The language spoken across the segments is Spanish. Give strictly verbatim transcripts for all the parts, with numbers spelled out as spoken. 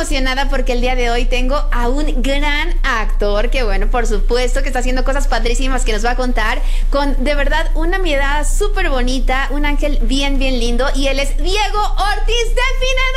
emocionada porque el día de hoy tengo a un gran actor que, bueno, por supuesto que está haciendo cosas padrísimas que nos va a contar con, de verdad, una mirada súper bonita, un ángel bien, bien lindo, y él es Diego Ortiz de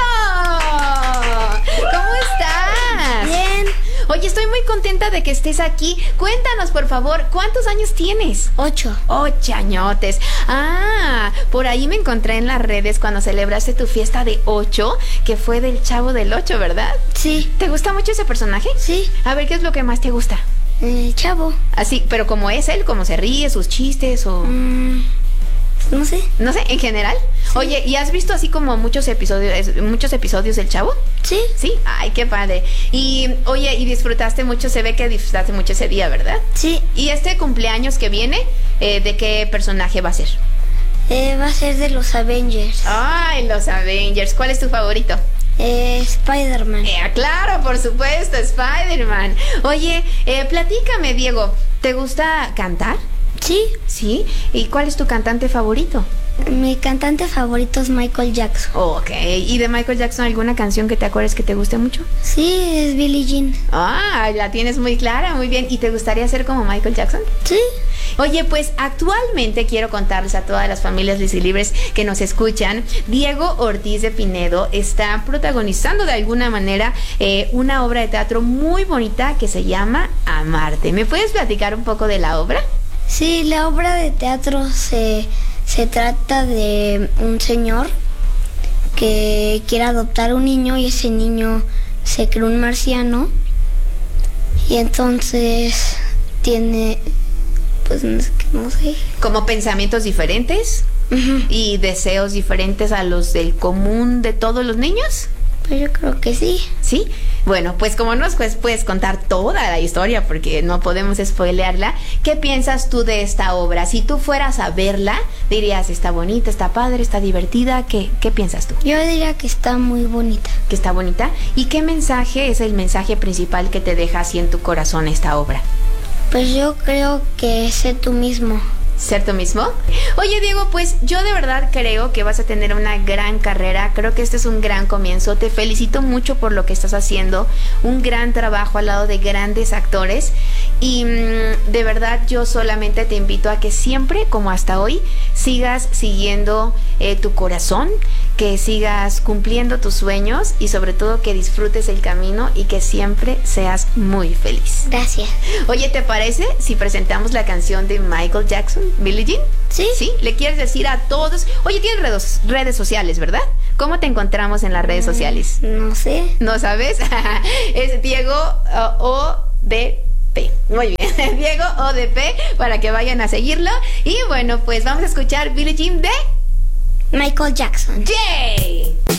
Pinedo. ¿Cómo estás? Bien. Oye, estoy muy contenta de que estés aquí. Cuéntanos, por favor, ¿cuántos años tienes? Ocho. Ocho añotes. Ah, por ahí me encontré en las redes cuando celebraste tu fiesta de ocho, que fue del Chavo del Ocho, ¿verdad? Sí. ¿Te gusta mucho ese personaje? Sí. A ver, ¿qué es lo que más te gusta? El Chavo. Así, pero ¿cómo es él? ¿Cómo se ríe? ¿Sus chistes? O... Mm, no sé. No sé, en general. Sí. Oye, ¿y has visto así como muchos episodios, muchos episodios del Chavo? Sí. Sí. Ay, qué padre. Y, oye, y disfrutaste mucho, se ve que disfrutaste mucho ese día, ¿verdad? Sí. ¿Y este cumpleaños que viene, eh, de qué personaje va a ser? Eh, va a ser de los Avengers. Ay, los Avengers. ¿Cuál es tu favorito? Eh, Spider-Man. Eh, claro, por supuesto, Spider-Man. Oye, eh, platícame, Diego, ¿te gusta cantar? Sí. ¿Sí? ¿Y cuál es tu cantante favorito? Mi cantante favorito es Michael Jackson. Ok, ¿y de Michael Jackson alguna canción que te acuerdes que te guste mucho? Sí, es Billie Jean. Ah, la tienes muy clara, muy bien. ¿Y te gustaría ser como Michael Jackson? Sí. Oye, pues actualmente quiero contarles a todas las familias Lisilibres que nos escuchan, Diego Ortiz de Pinedo está protagonizando de alguna manera eh, una obra de teatro muy bonita que se llama Amarte. ¿Me puedes platicar un poco de la obra? Sí, la obra de teatro se, se trata de un señor que quiere adoptar un niño y ese niño se cree un marciano y entonces tiene, pues no sé, no sé. Como pensamientos diferentes Uh-huh. y deseos diferentes a los del común de todos los niños. Pues yo creo que sí. ¿Sí? Bueno, pues como nos pues, puedes contar toda la historia porque no podemos spoilearla, ¿qué piensas tú de esta obra? Si tú fueras a verla, dirías, está bonita, está padre, está divertida, ¿qué, qué piensas tú? Yo diría que está muy bonita. ¿Que está bonita? ¿Y qué mensaje es el mensaje principal que te deja así en tu corazón esta obra? Pues yo creo que sé tú mismo. ¿Ser tú mismo? Oye, Diego, pues yo de verdad creo que vas a tener una gran carrera. Creo que este es un gran comienzo. Te felicito mucho por lo que estás haciendo. Un gran trabajo al lado de grandes actores. Y mmm, de verdad yo solamente te invito a que siempre, como hasta hoy, sigas siguiendo eh, tu corazón, que sigas cumpliendo tus sueños y sobre todo que disfrutes el camino y que siempre seas muy feliz. Gracias. Oye, ¿te parece si presentamos la canción de Michael Jackson, Billie Jean? Sí. ¿Sí? ¿Le quieres decir a todos? Oye, tienes redes, redes sociales, ¿verdad? ¿Cómo te encontramos en las redes sociales? No sé. ¿No sabes? Es Diego uh, O D P. Muy bien. Diego O D P para que vayan a seguirlo. Y bueno, pues vamos a escuchar Billie Jean de Michael Jackson. ¡Yay!